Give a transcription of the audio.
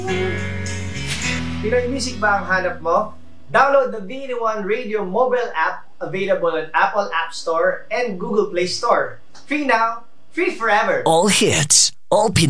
Pinoy music ba ang hanap mo? Download the VN1 Radio mobile app available on Apple App Store and Google Play Store. Free now, free forever. All hits, all Pinoy